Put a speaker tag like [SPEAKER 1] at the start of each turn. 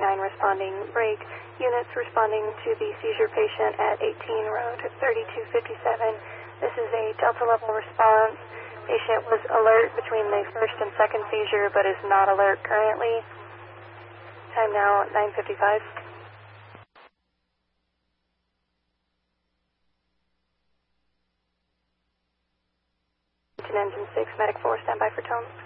[SPEAKER 1] responding break. Units responding to the seizure patient at 18 Road 3257. This is a Delta level response. Patient was alert between the first and second seizure, but is not alert currently. Time now 9:55. Engine 6, Medic 4, standby for tone.